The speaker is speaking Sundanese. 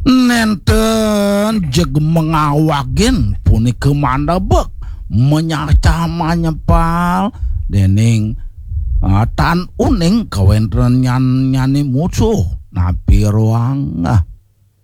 Nenten jeg mengawagin punika mandebek menyacah manyepal dening tan uning kawentren nyani musuh napi ruang